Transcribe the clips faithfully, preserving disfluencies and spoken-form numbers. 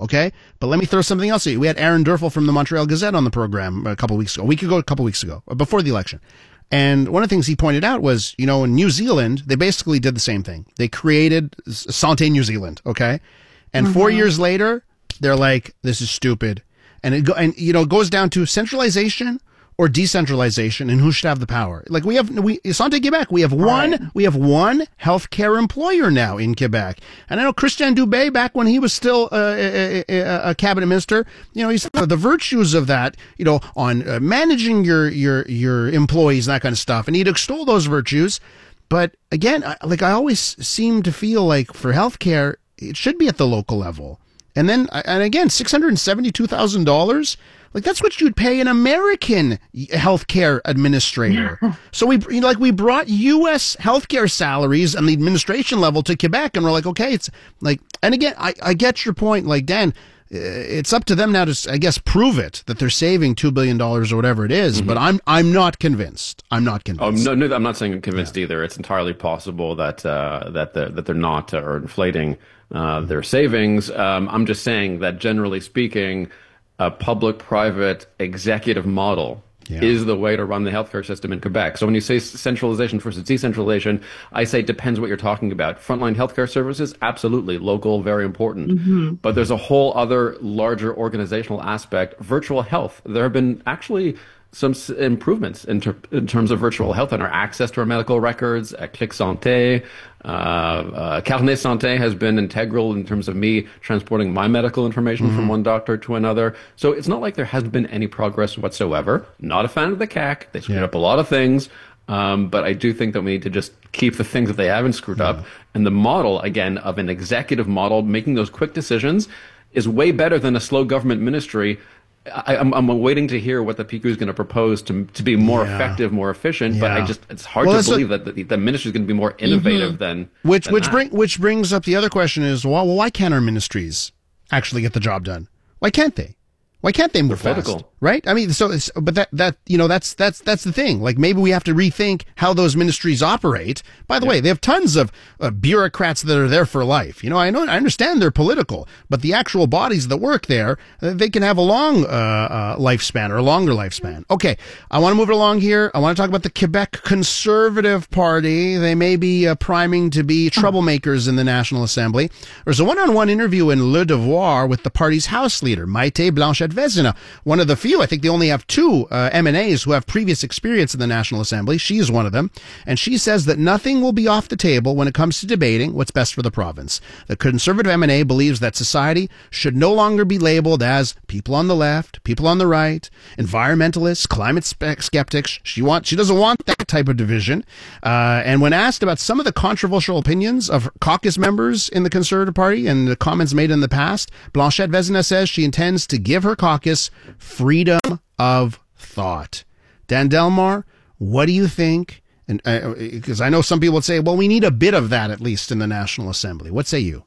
okay? But let me throw something else at you. We had Aaron Durfel from the Montreal Gazette on the program a couple weeks ago, a week ago, a couple weeks ago, before the election. And one of the things he pointed out was, you know, in New Zealand, they basically did the same thing. They created Santé New Zealand, okay? And mm-hmm. four years later, they're like, this is stupid. And, it go, and you know, it goes down to centralization or decentralization and who should have the power. Like we have, we, Santé Quebec, we have one, right. we have one healthcare employer now in Quebec. And I know Christian Dubé, back when he was still uh, a, a, a cabinet minister, you know, he said the virtues of that, you know, on uh, managing your, your, your employees, and that kind of stuff. And he'd extol those virtues. But again, I, like I always seem to feel like for healthcare, it should be at the local level. And then, and again, six hundred seventy-two thousand dollars, like that's what you'd pay an American healthcare administrator. So we, you know, like we brought U S healthcare salaries on the administration level to Quebec, and we're like, okay, it's like, and again, I, I get your point. Like, Dan, it's up to them now to, I guess, prove it that they're saving two billion dollars or whatever it is. Mm-hmm. But I'm, I'm not convinced. I'm not convinced. Oh, no, no, I'm not saying I'm convinced yeah. either. It's entirely possible that, uh, that, the, that they're not uh, or inflating uh, their savings. Um, I'm just saying that generally speaking, a public-private executive model yeah. is the way to run the healthcare system in Quebec. So when you say centralization versus decentralization, I say it depends what you're talking about. Frontline healthcare services, absolutely. Local, very important. Mm-hmm. But there's a whole other larger organizational aspect. Virtual health. There have been actually some improvements in, ter in terms of virtual health and our access to our medical records. At Clic Santé, uh, uh, Carnet Santé has been integral in terms of me transporting my medical information mm-hmm. from one doctor to another. So it's not like there hasn't been any progress whatsoever. Not a fan of the C A C. They screwed yeah. up a lot of things. Um, but I do think that we need to just keep the things that they haven't screwed yeah. up. And the model, again, of an executive model, making those quick decisions is way better than a slow government ministry. I, I'm, I'm waiting to hear what the P Q is going to propose to to be more yeah. effective, more efficient. Yeah. But I just it's hard well, to believe a, that the, the ministry is going to be more innovative mm-hmm. than which than which that. bring which brings up the other question is well, well why can't our ministries actually get the job done? Why can't they? Why can't they move fast? Right? I mean, so, it's, but that, that, you know, that's, that's, that's the thing. Like, maybe we have to rethink how those ministries operate. By the yeah. way, they have tons of uh, bureaucrats that are there for life. You know, I know, I understand they're political, but the actual bodies that work there, uh, they can have a long, uh, uh, lifespan or a longer lifespan. Okay. I want to move it along here. I want to talk about the Quebec Conservative Party. They may be uh, priming to be troublemakers in the National Assembly. There's a one-on-one interview in Le Devoir with the party's House leader, Maite Blanchette-Vezina, one of the few, I think they only have two uh, M N As who have previous experience in the National Assembly. She is one of them. And she says that nothing will be off the table when it comes to debating what's best for the province. The Conservative M N A believes that society should no longer be labeled as people on the left, people on the right, environmentalists, climate skeptics. She want, she doesn't want that type of division. Uh, and when asked about some of the controversial opinions of caucus members in the Conservative Party and the comments made in the past, Blanchette-Vezina says she intends to give her caucus freedom of thought. Dan Delmar, what do you think? And because uh, I know some people would say, well, we need a bit of that at least in the National Assembly. What say you?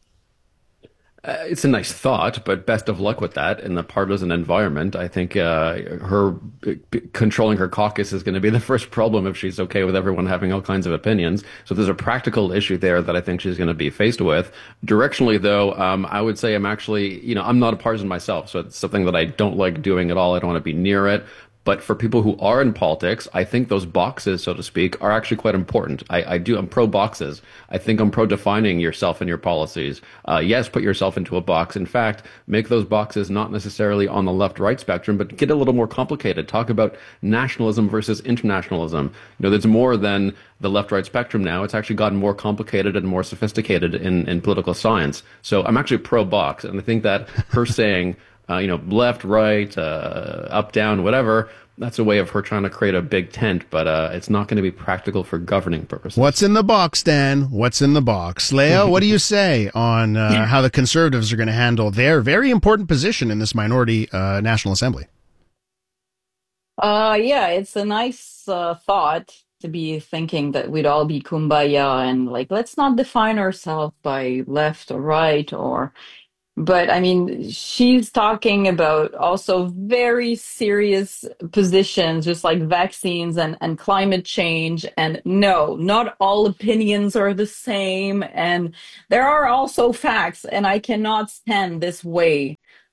Uh, it's a nice thought, but best of luck with that in the partisan environment. I think uh, her controlling her caucus is going to be the first problem if she's okay with everyone having all kinds of opinions. So there's a practical issue there that I think she's going to be faced with. Directionally, though, um, I would say I'm actually, you know, I'm not a partisan myself, so it's something that I don't like doing at all. I don't want to be near it. But for people who are in politics, I think those boxes, so to speak, are actually quite important. I, I do. I'm pro boxes. I think I'm pro defining yourself and your policies. Uh, yes, put yourself into a box. In fact, make those boxes not necessarily on the left-right spectrum, but get a little more complicated. Talk about nationalism versus internationalism. You know, there's more than the left-right spectrum now. It's actually gotten more complicated and more sophisticated in, in political science. So I'm actually pro box, and I think that her saying, Uh, you know, left, right, uh, up, down, whatever. That's a way of her trying to create a big tent, but uh, it's not going to be practical for governing purposes. What's in the box, Dan? What's in the box? Leah, what do you say on uh, how the Conservatives are going to handle their very important position in this minority uh, National Assembly? Uh, yeah, it's a nice uh, thought to be thinking that we'd all be kumbaya and like, let's not define ourselves by left or right or... But I mean, she's talking about also very serious positions, just like vaccines and, and climate change. And no, not all opinions are the same. And there are also facts. And I cannot stand this way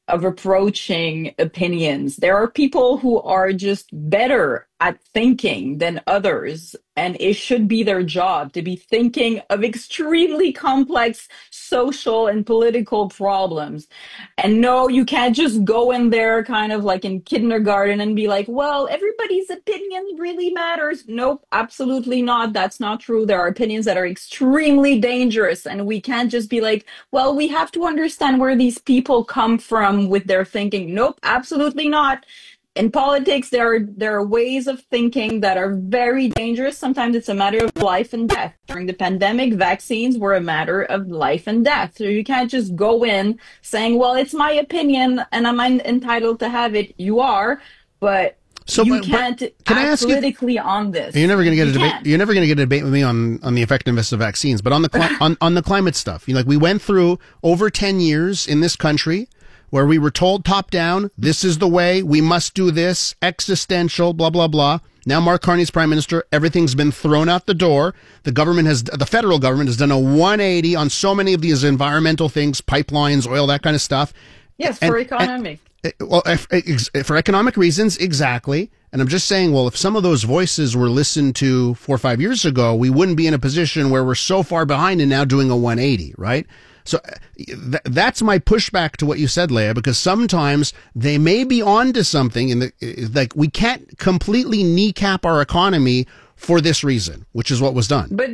of approaching opinions. There are people who are just better at thinking than others, and it should be their job to be thinking of extremely complex social and political problems. And no, you can't just go in there kind of like in kindergarten and be like, well, everybody's opinion really matters. Nope, absolutely not. That's not true. There are opinions that are extremely dangerous, and we can't just be like, well, we have to understand where these people come from with their thinking. Nope, absolutely not. In politics, there are there are ways of thinking that are very dangerous. Sometimes it's a matter of life and death. During the pandemic, vaccines were a matter of life and death. So you can't just go in saying, well, it's my opinion and I'm entitled to have it. You are, but so, you but, can't but can act I ask politically you, on this. You're never going to get you a debate. Can't. You're never going to get a debate with me on, on the effectiveness of vaccines. But on the cli- on, on the climate stuff, you know, like we went through over ten years in this country where we were told top down, this is the way, we must do this, existential, blah, blah, blah. Now Mark Carney's prime minister, everything's been thrown out the door. The government has, the federal government has done a one eighty on so many of these environmental things, pipelines, oil, that kind of stuff. Yes, and, for economic. And, well, for economic reasons, exactly. And I'm just saying, well, if some of those voices were listened to four or five years ago, we wouldn't be in a position where we're so far behind and now doing a one eighty, right? So th- that's my pushback to what you said, Leah, because sometimes they may be onto something, in the like we can't completely kneecap our economy for this reason, which is what was done. But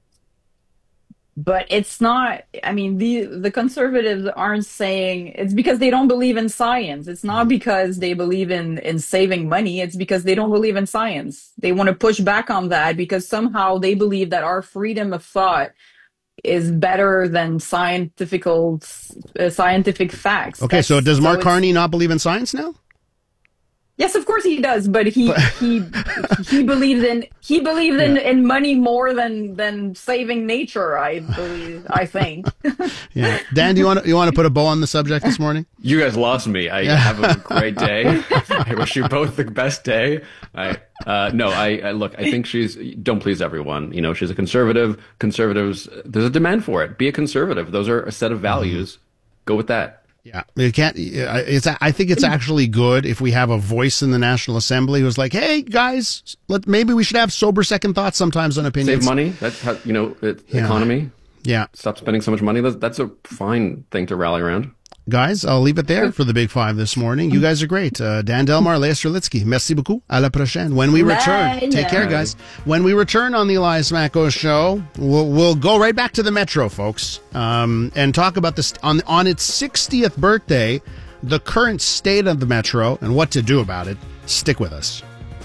but it's not. I mean, the the conservatives aren't saying it's because they don't believe in science. It's not because they believe in in saving money. It's because they don't believe in science. They want to push back on that because somehow they believe that our freedom of thought is better than scientific uh, scientific facts. Okay, That's, so does Mark so Carney not believe in science now? Yes, of course he does, but he but, he he believes in he believes yeah. in, in money more than than saving nature. I believe. I think. Yeah, Dan, do you want to, you want to put a bow on the subject this morning? You guys lost me. I have a great day. I wish you both the best day. I uh, no, I, I look. I think she's don't please everyone. You know, she's a conservative. Conservatives, there's a demand for it. Be a conservative. Those are a set of values. Mm-hmm. Go with that. Yeah, it can't. It's. I think it's actually good if we have a voice in the National Assembly who's like, "Hey, guys, let maybe we should have sober second thoughts sometimes on opinions." Save money. That's how you know it, yeah. economy. Yeah. Stop spending so much money. That's, that's a fine thing to rally around. Guys, I'll leave it there for the Big Five this morning. You guys are great. Uh, Dan Delmar, Leah Strelitzky. Merci beaucoup. À la prochaine. When we return, Bye. take care, guys. When we return on the Elias Macko Show, we'll, we'll go right back to the Metro, folks, um, and talk about this on on its sixtieth birthday, the current state of the Metro and what to do about it. Stick with us.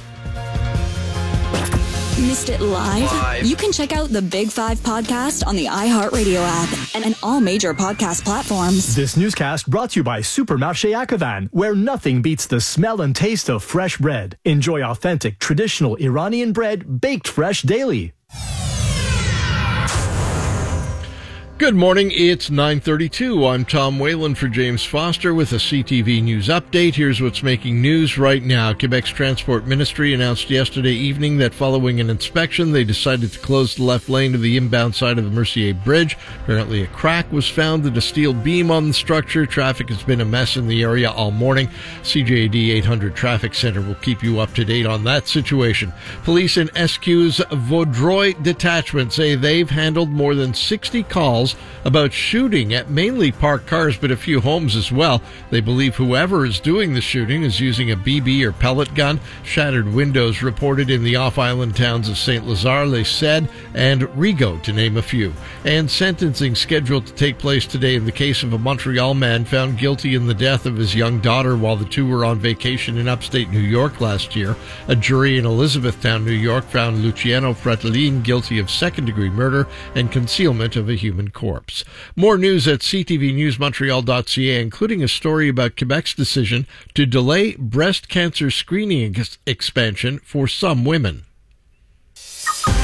Missed it live? live? You can check out the Big Five podcast on the iHeartRadio app and, and all major podcast platforms. This newscast brought to you by Supermarché Akavan, where nothing beats the smell and taste of fresh bread. Enjoy authentic, traditional Iranian bread baked fresh daily. Good morning, it's nine thirty-two. I'm Tom Whalen for James Foster with a C T V News update. Here's what's making news right now. Quebec's Transport Ministry announced yesterday evening that following an inspection, they decided to close the left lane of the inbound side of the Mercier Bridge. Apparently a crack was found in a steel beam on the structure. Traffic has been a mess in the area all morning. C J A D eight hundred Traffic Center will keep you up to date on that situation. Police in S Q's Vaudreuil detachment say they've handled more than sixty calls about shooting at mainly parked cars, but a few homes as well. They believe whoever is doing the shooting is using a B B or pellet gun. Shattered windows reported in the off-island towns of Saint Lazare, Les Cèdes, and Rigaud, to name a few. And sentencing scheduled to take place today in the case of a Montreal man found guilty in the death of his young daughter while the two were on vacation in upstate New York last year. A jury in Elizabethtown, New York, found Luciano Fratellin guilty of second-degree murder and concealment of a human corpse. More news at c t v news montreal dot c a, including a story about Quebec's decision to delay breast cancer screening ex- expansion for some women.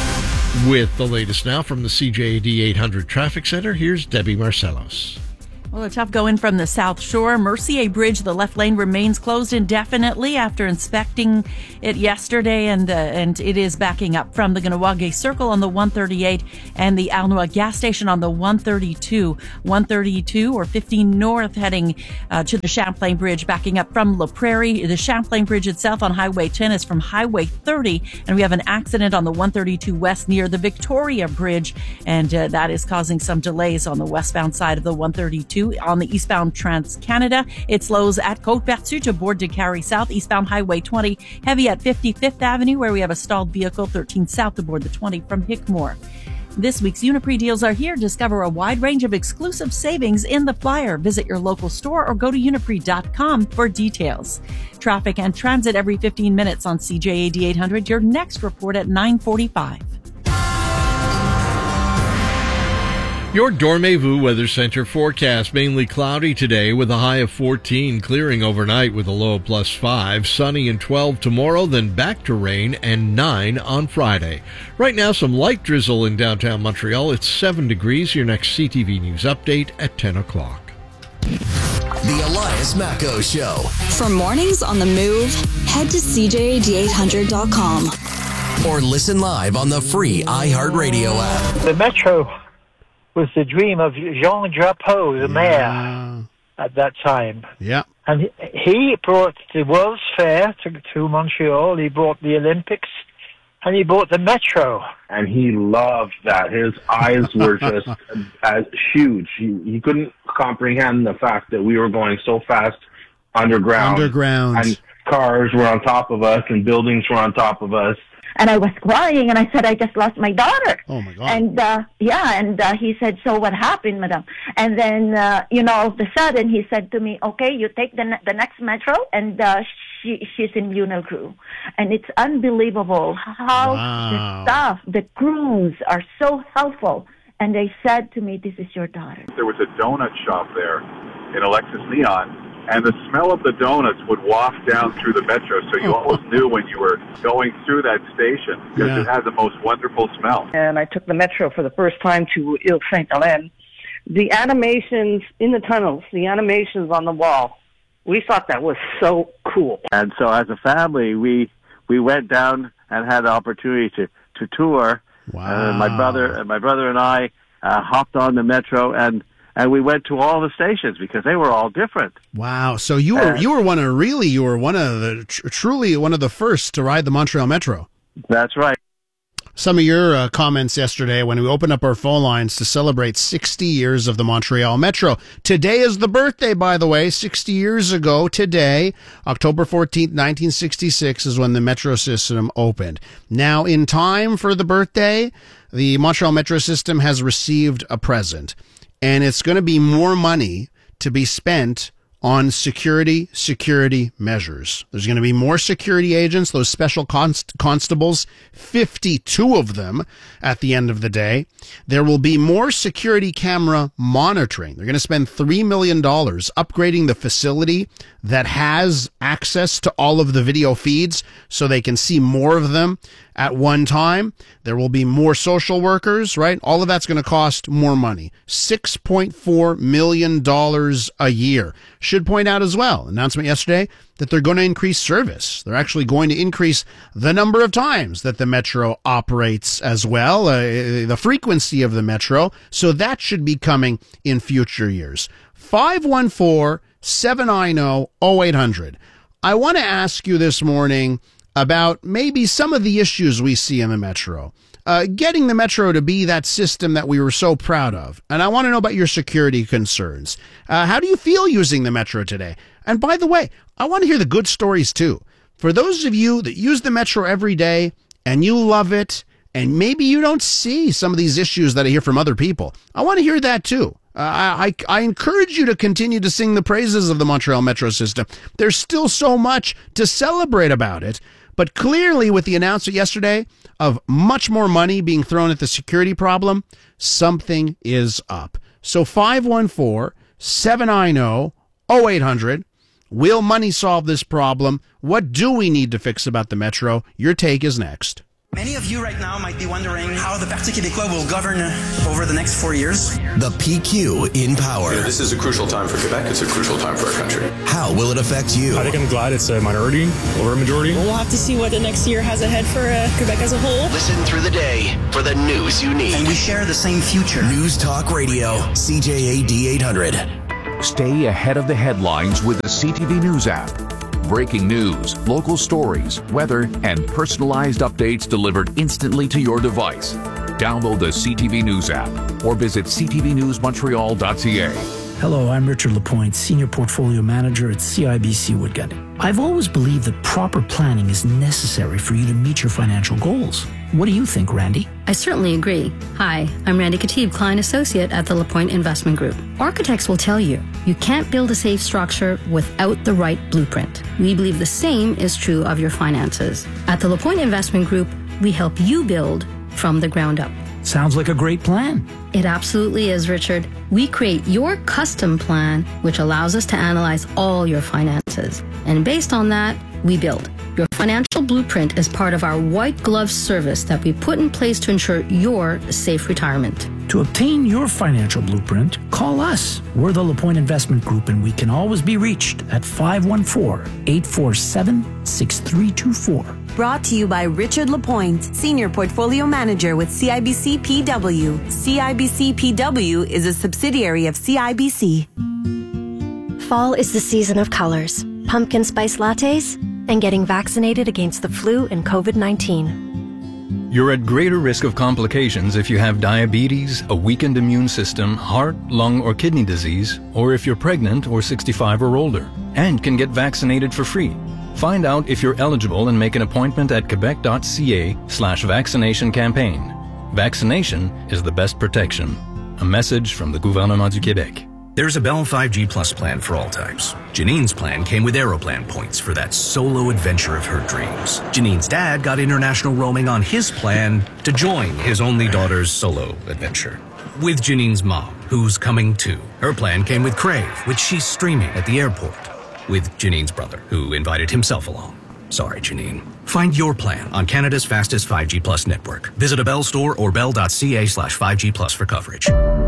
With the latest now from the C J A D eight hundred Traffic Center, here's Debbie Marcellos. Well, a tough go in from the South Shore. Mercier Bridge, the left lane remains closed indefinitely after inspecting it yesterday, and uh, and it is backing up from the Ganawage Circle on the one thirty-eight and the Alnoa gas station on the one thirty-two. one thirty-two or fifteen north heading uh, to the Champlain Bridge, backing up from La Prairie. The Champlain Bridge itself on Highway ten is from Highway thirty, and we have an accident on the one thirty-two west near the Victoria Bridge, and uh, that is causing some delays on the westbound side of the one thirty-two. On the eastbound Trans-Canada, it slows at Côte-Perçue to Board de Carry South, eastbound Highway twenty, heavy at fifty-fifth Avenue, where we have a stalled vehicle, thirteen south to board the twenty from Hickmore. This week's Uniprix deals are here. Discover a wide range of exclusive savings in the flyer. Visit your local store or go to uniprix dot com for details. Traffic and transit every fifteen minutes on C J A D eight hundred. Your next report at nine forty-five. Your Dormez-vous Weather Center forecast: mainly cloudy today with a high of fourteen, clearing overnight with a low of plus five, sunny and twelve tomorrow, then back to rain and nine on Friday. Right now, some light drizzle in downtown Montreal. It's seven degrees. Your next C T V News update at ten o'clock. The Elias Macco Show. For mornings on the move, head to C J A D eight hundred dot com. Or listen live on the free iHeartRadio app. The Metro was the dream of Jean Drapeau, the yeah. mayor, at that time. Yeah. And he brought the World's Fair to, to Montreal, he brought the Olympics, and he brought the Metro. And he loved that. His eyes were just as huge. He, he couldn't comprehend the fact that we were going so fast underground. Underground. And cars were on top of us, and buildings were on top of us. And I was crying, and I said, I just lost my daughter. Oh, my God. And, uh, yeah, and uh, he said, so what happened, madam? And then, uh, you know, all of a sudden, he said to me, okay, you take the ne- the next Metro, and uh, she she's in Lunar Crew. And it's unbelievable how wow. the staff, the crews are so helpful. And they said to me, this is your daughter. There was a donut shop there in Alexis Neon, and the smell of the donuts would waft down through the Metro, so you always knew when you were going through that station, because yeah. it had the most wonderful smell. And I took the Metro for the first time to Ile Saint-Hélène. The animations in the tunnels, the animations on the wall, we thought that was so cool. And so as a family, we we went down and had the opportunity to, to tour. Wow. Uh, my brother and my brother and I uh, hopped on the Metro, and And we went to all the stations because they were all different. Wow! So you were and, you were one of really you were one of the tr- truly one of the first to ride the Montreal Metro. That's right. Some of your uh, comments yesterday when we opened up our phone lines to celebrate sixty years of the Montreal Metro. Today is the birthday, by the way. sixty years ago today, October fourteenth, nineteen sixty-six, is when the Metro system opened. Now, in time for the birthday, the Montreal Metro system has received a present. And it's going to be more money to be spent on security, security measures. There's going to be more security agents, those special const- constables, fifty-two of them at the end of the day. There will be more security camera monitoring. They're going to spend three million dollars upgrading the facility that has access to all of the video feeds so they can see more of them at one time. There will be more social workers, right? All of that's going to cost more money. six point four million dollars a year. Should point out as well, announcement yesterday, that they're going to increase service. They're actually going to increase the number of times that the Metro operates as well, uh, the frequency of the Metro. So that should be coming in future years. five one four, seven nine zero, zero eight hundred. I want to ask you this morning about maybe some of the issues we see in the Metro. Uh, getting the Metro to be that system that we were so proud of. And I want to know about your security concerns. Uh, how do you feel using the Metro today? And by the way, I want to hear the good stories too. For those of you that use the Metro every day and you love it, and maybe you don't see some of these issues that I hear from other people, I want to hear that too. Uh, I, I encourage you to continue to sing the praises of the Montreal Metro system. There's still so much to celebrate about it. But clearly, with the announcement yesterday of much more money being thrown at the security problem, something is up. So five one four, seven nine zero, zero eight hundred. Will money solve this problem? What do we need to fix about the Metro? Your take is next. Many of you right now might be wondering how the Parti Québécois will govern over the next four years. The P Q in power. Yeah, this is a crucial time for Quebec. It's a crucial time for our country. How will it affect you? I think I'm glad it's a minority over a majority. We'll have to see what the next year has ahead for uh, Quebec as a whole. Listen through the day for the news you need. And we share the same future. News Talk Radio, C J A D eight hundred. Stay ahead of the headlines with the C T V News app. Breaking news, local stories, weather, and personalized updates delivered instantly to your device. Download the C T V News app or visit c t v news montreal dot c a. Hello, I'm Richard Lapointe, Senior Portfolio Manager at C I B C Woodgut. I've always believed that proper planning is necessary for you to meet your financial goals. What do you think, Randy? I certainly agree. Hi, I'm Randy Katib, Client Associate at the Lapointe Investment Group. Architects will tell you, you can't build a safe structure without the right blueprint. We believe the same is true of your finances. At the Lapointe Investment Group, we help you build from the ground up. Sounds like a great plan. It absolutely is, Richard. We create your custom plan, which allows us to analyze all your finances. And based on that, we build. Your financial blueprint is part of our white glove service that we put in place to ensure your safe retirement. To obtain your financial blueprint, call us. We're the LaPointe Investment Group, and we can always be reached at five one four, eight four seven, six three two four. Brought to you by Richard Lapointe, Senior Portfolio Manager with C I B C P W. C I B C P W is a subsidiary of C I B C. Fall is the season of colors, pumpkin spice lattes, and getting vaccinated against the flu and covid nineteen. You're at greater risk of complications if you have diabetes, a weakened immune system, heart, lung, or kidney disease, or if you're pregnant or sixty-five or older, and can get vaccinated for free. Find out if you're eligible and make an appointment at quebec.ca slash vaccination campaign. Vaccination is the best protection. A message from the Gouvernement du Québec. There's a Bell five G Plus plan for all types. Janine's plan came with Aeroplan points for that solo adventure of her dreams. Janine's dad got international roaming on his plan to join his only daughter's solo adventure. With Janine's mom, who's coming too. Her plan came with Crave, which she's streaming at the airport. With Janine's brother, who invited himself along. Sorry, Janine. Find your plan on Canada's fastest five G Plus network. Visit a Bell store or bell.ca slash 5G Plus for coverage.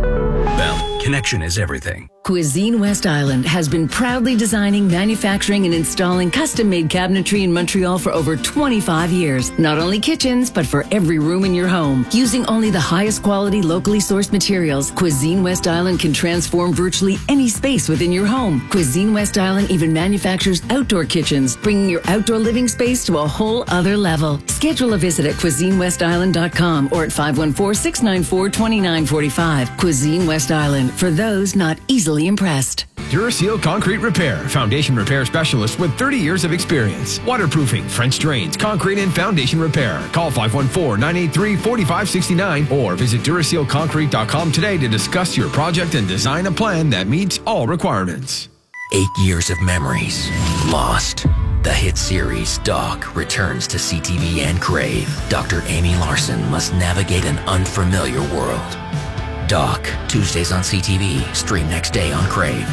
Bell, connection is everything. Cuisine West Island has been proudly designing, manufacturing, and installing custom-made cabinetry in Montreal for over twenty-five years. Not only kitchens, but for every room in your home. Using only the highest quality, locally sourced materials, Cuisine West Island can transform virtually any space within your home. Cuisine West Island even manufactures outdoor kitchens, bringing your outdoor living space to a whole other level. Schedule a visit at cuisine west island dot com or at five one four, six nine four, two nine four five. Cuisine West Island, for those not easily impressed. Duraseal Concrete Repair, foundation repair specialist with thirty years of experience. Waterproofing, French drains, concrete and foundation repair. Call five one four, nine eight three, four five six nine or visit duraseal concrete dot com today to discuss your project and design a plan that meets all requirements. Eight years of memories lost. The hit series Doc returns to C T V and Crave. Doctor Amy Larson must navigate an unfamiliar world. Doc, Tuesdays on C T V, stream next day on Crave.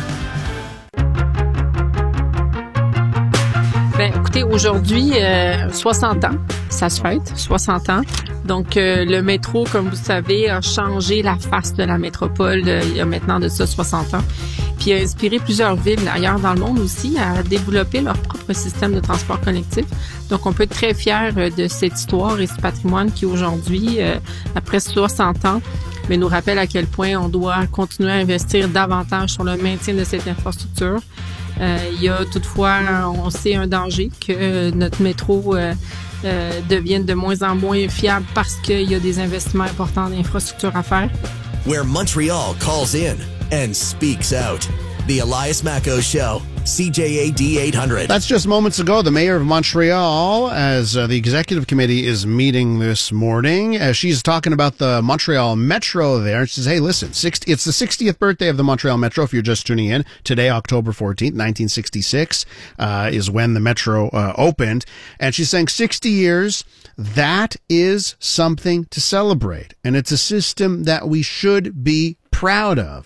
Ben, écoutez, aujourd'hui, euh, soixante ans, ça se fête, soixante ans. Donc, euh, le métro, comme vous savez, a changé la face de la métropole euh, il y a maintenant de ça soixante ans. Puis a inspiré plusieurs villes ailleurs dans le monde aussi à développer leur propre système de transport collectif. Donc, on peut être très fiers de cette histoire et ce patrimoine qui, aujourd'hui, euh, après soixante ans, mais nous rappelle à quel point on doit continuer à investir davantage sur le maintien de cette infrastructure. Euh, il y a toutefois, on sait, un danger que notre métro euh, euh, devienne de moins en moins fiable parce qu'il y a des investissements importants d'infrastructure à faire. Where Montreal calls in and speaks out. The Elias Macco Show, C J A D eight hundred. That's just moments ago. The mayor of Montreal, as uh, the executive committee is meeting this morning, as she's talking about the Montreal Metro there. She says, hey, listen, sixty, it's the sixtieth birthday of the Montreal Metro. If you're just tuning in, today, October fourteenth, nineteen sixty-six, uh, is when the Metro uh, opened. And she's saying sixty years, that is something to celebrate. And it's a system that we should be proud of.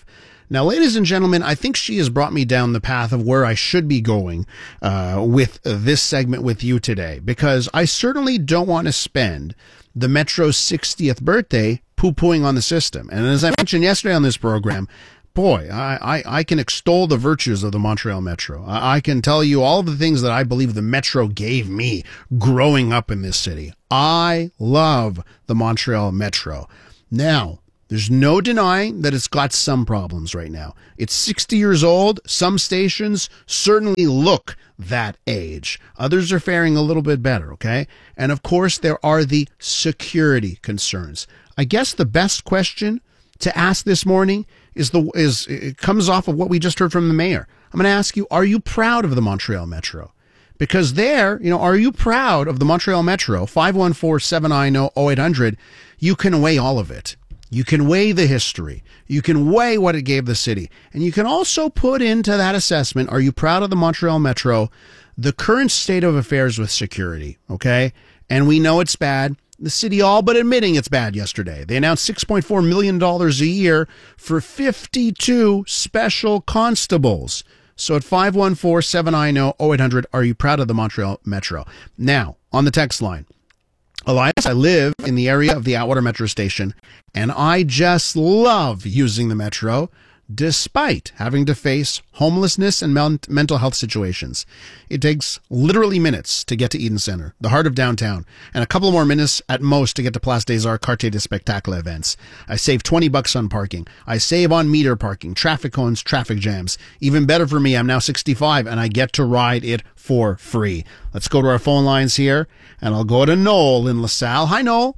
Now, ladies and gentlemen, I think she has brought me down the path of where I should be going uh, with this segment with you today, because I certainly don't want to spend the Metro's sixtieth birthday poo-pooing on the system. And as I mentioned yesterday on this program, boy, I, I, I can extol the virtues of the Montreal Metro. I, I can tell you all of the things that I believe the Metro gave me growing up in this city. I love the Montreal Metro. Now, there's no denying that it's got some problems right now. It's sixty years old. Some stations certainly look that age. Others are faring a little bit better, okay? And of course, there are the security concerns. I guess the best question to ask this morning is the is it comes off of what we just heard from the mayor. I'm going to ask you, are you proud of the Montreal Metro? Because there, you know, are you proud of the Montreal Metro? five one four, seven nine zero, zero eight hundred. You can weigh all of it. You can weigh the history. You can weigh what it gave the city. And you can also put into that assessment, are you proud of the Montreal Metro, the current state of affairs with security, okay? And we know it's bad. The city all but admitting it's bad yesterday. They announced six point four million dollars a year for fifty-two special constables. So at five one four, seven nine zero, zero eight hundred, are you proud of the Montreal Metro? Now, on the text line, Elias, I live in the area of the Atwater Metro Station, and I just love using the Metro, despite having to face homelessness and men- mental health situations. It takes literally minutes to get to Eden Center, the heart of downtown, and a couple more minutes at most to get to Place des Arts Quartier de Spectacle events. I save twenty bucks on parking. I save on meter parking, traffic cones, traffic jams. Even better for me, I'm now sixty-five, and I get to ride it for free. Let's go to our phone lines here, and I'll go to Noel in LaSalle. Hi, Noel.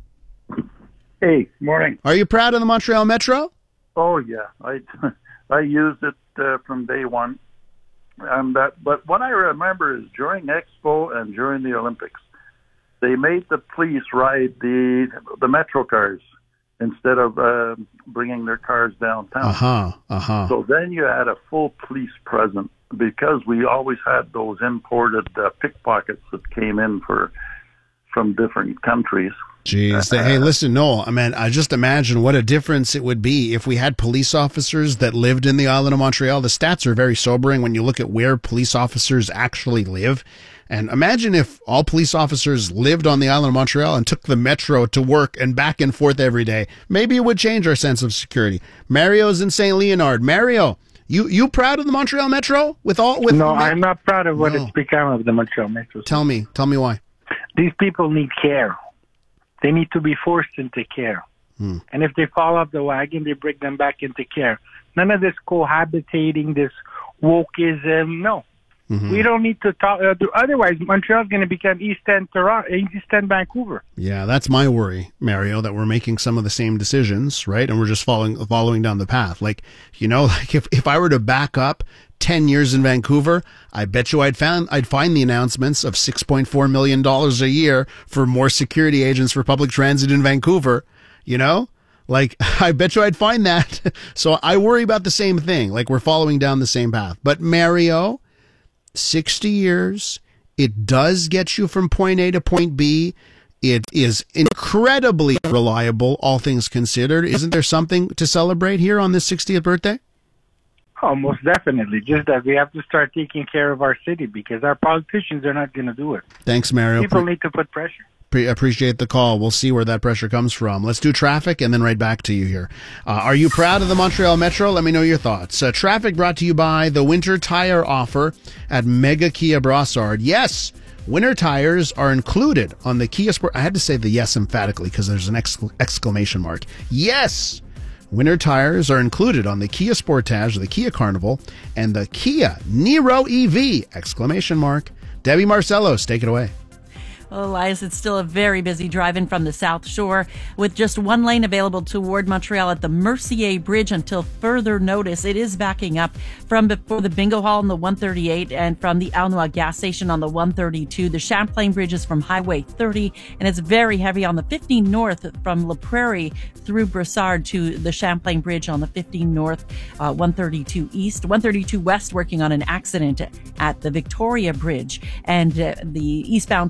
Hey, morning. Are you proud of the Montreal Metro? Oh yeah, I I used it uh, from day one, and that. But what I remember is during Expo and during the Olympics, they made the police ride the the Metro cars instead of uh, bringing their cars downtown. Uh huh. Uh huh. So then you had a full police presence because we always had those imported uh, pickpockets that came in for from different countries. Jeez. Hey, listen, Noel, I mean, I just imagine what a difference it would be if we had police officers that lived in the island of Montreal. The stats are very sobering when you look at where police officers actually live. And imagine if all police officers lived on the island of Montreal and took the Metro to work and back and forth every day. Maybe it would change our sense of security. Mario's in Saint Leonard. Mario, you you proud of the Montreal Metro? With all with No, Ma- I'm not proud of what No. it's become of the Montreal Metro. Tell me, tell me why. These people need care. They need to be forced into care. Hmm. And if they fall off the wagon, they bring them back into care. None of this cohabitating, this wokeism. No. Mm-hmm. We don't need to talk. Uh, otherwise, Montreal's going to become East End, Toronto, East End, Vancouver. Yeah, that's my worry, Mario, that we're making some of the same decisions, right? And we're just following following down the path. Like, you know, like if, if I were to back up ten years in Vancouver, I bet you I'd found I'd find the announcements of six point four million dollars a year for more security agents for public transit in Vancouver, you know? Like, I bet you I'd find that. So I worry about the same thing. Like, we're following down the same path. But Mario, sixty years, it does get you from point A to point B. It is incredibly reliable, all things considered. Isn't there something to celebrate here on this sixtieth birthday? Oh, most definitely. Just that we have to start taking care of our city because our politicians are not going to do it. Thanks, Mario. People Pre- need to put pressure. pre- appreciate the call. We'll see where that pressure comes from. Let's do traffic and then right back to you here. Uh, are you proud of the Montreal Metro? Let me know your thoughts. Uh, traffic brought to you by the winter tire offer at Mega Kia Brossard. Yes, winter tires are included on the Kia Sport. I had to say the yes emphatically because there's an exc- exclamation mark. Yes! Winter tires are included on the Kia Sportage, the Kia Carnival, and the Kia Niro E V! Exclamation mark. Debbie Marcellos, take it away. Well, Elias, it's still a very busy drive-in from the South Shore with just one lane available toward Montreal at the Mercier Bridge until further notice. It is backing up from before the Bingo Hall on the one thirty-eight and from the Aulnoy gas station on the one thirty-two. The Champlain Bridge is from Highway thirty, and it's very heavy on the fifteen North from La Prairie through Brossard to the Champlain Bridge on the fifteen North, uh, one thirty-two East, one thirty-two West, working on an accident at the Victoria Bridge, and uh, the eastbound twenty in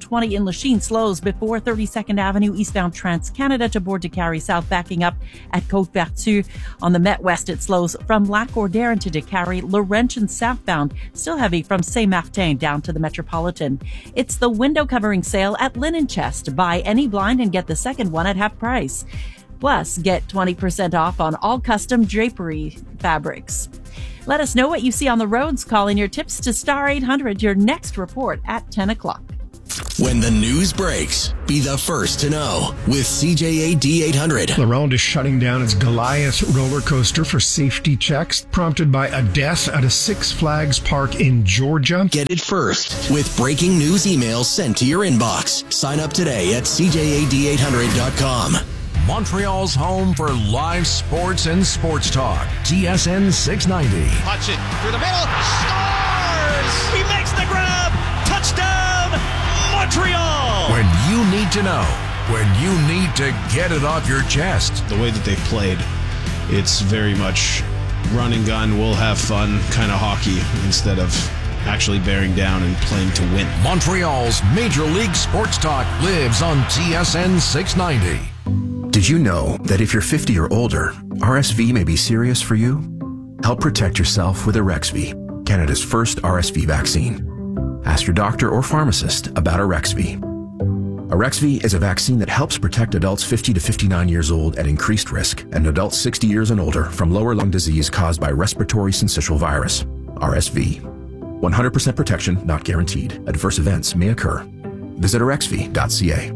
Lachine slows before thirty-second Avenue eastbound Trans-Canada to Board de Carry South, backing up at Côte-Vertu. On the Met West, it slows from Lac-Ordère to de Carry. Laurentian southbound, still heavy from Saint-Martin down to the Metropolitan. It's the window covering sale at Linen Chest. Buy any blind and get the second one at half price. Plus, get twenty percent off on all custom drapery fabrics. Let us know what you see on the roads. Call in your tips to Star eight hundred, your next report at ten o'clock. When the news breaks, be the first to know with C J A D eight hundred. La Ronde is shutting down its Goliath roller coaster for safety checks, prompted by a death at a Six Flags park in Georgia. Get it first with breaking news emails sent to your inbox. Sign up today at C J A D eight hundred dot com. Montreal's home for live sports and sports talk. T S N six ninety. Touch it through the middle. Scores! He makes the grab. Touchdown, Montreal! When you need to know. When you need to get it off your chest. The way that they've played, it's very much run and gun, we'll have fun kind of hockey instead of actually bearing down and playing to win. Montreal's Major League Sports Talk lives on T S N six ninety. Did you know that if you're fifty or older, R S V may be serious for you? Help protect yourself with Arexvy, Canada's first R S V vaccine. Ask your doctor or pharmacist about Arexvy. Arexvy is a vaccine that helps protect adults fifty to fifty-nine years old at increased risk and adults sixty years and older from lower lung disease caused by respiratory syncytial virus, R S V. one hundred percent protection not guaranteed. Adverse events may occur. Visit arexvy dot c a.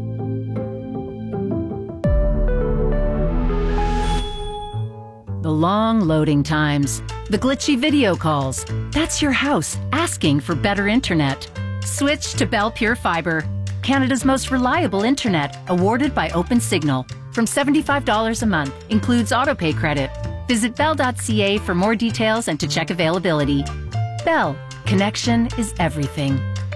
The long loading times, the glitchy video calls. That's your house asking for better internet. Switch to Bell Pure Fiber, Canada's most reliable internet, awarded by OpenSignal. From seventy-five dollars a month, includes autopay credit. Visit bell dot c a for more details and to check availability. Bell, connection is everything.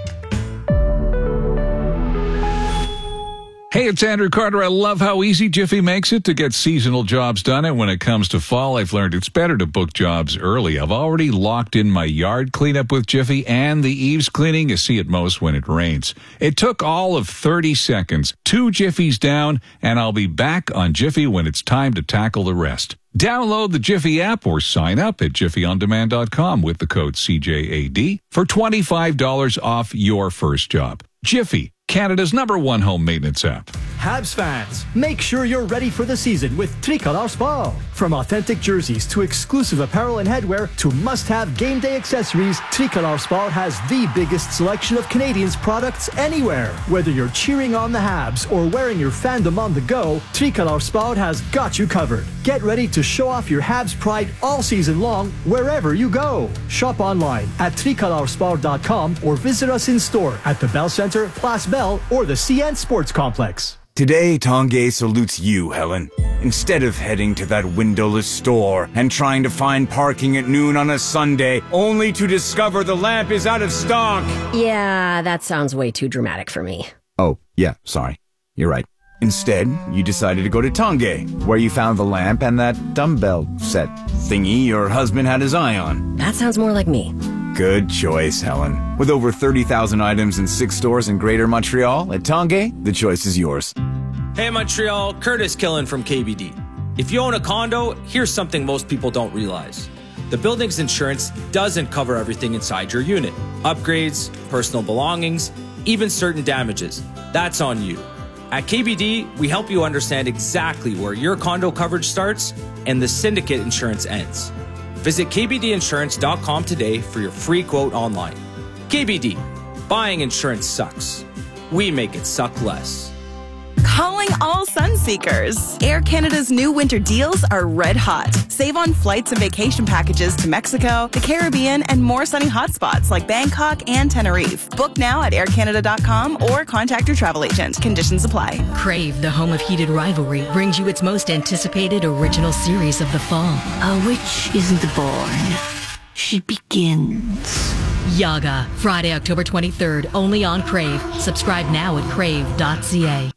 Hey, it's Andrew Carter. I love how easy Jiffy makes it to get seasonal jobs done. And when it comes to fall, I've learned it's better to book jobs early. I've already locked in my yard cleanup with Jiffy and the eaves cleaning you see at most when it rains. It took all of thirty seconds, two Jiffies down, and I'll be back on Jiffy when it's time to tackle the rest. Download the Jiffy app or sign up at jiffy on demand dot com with the code C J A D for twenty-five dollars off your first job. Jiffy, Canada's number one home maintenance app. Habs fans, make sure you're ready for the season with Tricolor Sport. From authentic jerseys to exclusive apparel and headwear to must-have game day accessories, Tricolor Sport has the biggest selection of Canadians' products anywhere. Whether you're cheering on the Habs or wearing your fandom on the go, Tricolor Sport has got you covered. Get ready to show off your Habs pride all season long wherever you go. Shop online at tricolor sport dot com or visit us in store at the Bell Center, Place Bell, or the C N Sports Complex. Today, Tanguay salutes you, Helen. Instead of heading to that windowless store and trying to find parking at noon on a Sunday, only to discover the lamp is out of stock. Yeah, that sounds way too dramatic for me. Oh, yeah, sorry. You're right. Instead, you decided to go to Tanguay, where you found the lamp and that dumbbell set thingy your husband had his eye on. That sounds more like me. Good choice, Helen. With over thirty thousand items in six stores in Greater Montreal, at Tanguay, the choice is yours. Hey Montreal, Curtis Killen from K B D. If you own a condo, here's something most people don't realize. The building's insurance doesn't cover everything inside your unit. Upgrades, personal belongings, even certain damages. That's on you. At K B D, we help you understand exactly where your condo coverage starts and the syndicate insurance ends. Visit k b d insurance dot com today for your free quote online. K B D, buying insurance sucks. We make it suck less. Calling all Sunseekers. Air Canada's new winter deals are red hot. Save on flights and vacation packages to Mexico, the Caribbean, and more sunny hotspots like Bangkok and Tenerife. Book now at air canada dot com or contact your travel agent. Conditions apply. Crave, the home of heated rivalry, brings you its most anticipated original series of the fall. A witch isn't born. She begins. Yaga, Friday, October twenty-third, only on Crave. Subscribe now at crave dot c a.